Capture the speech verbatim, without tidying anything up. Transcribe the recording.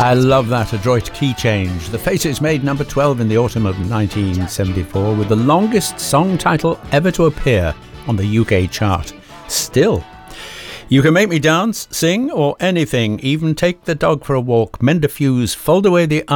I love that adroit key change. The Faces made number twelve in the autumn of nineteen seventy-four with the longest song title ever to appear on the U K chart. Still, you can make me dance, sing or anything, even take the dog for a walk, mend a fuse, fold away the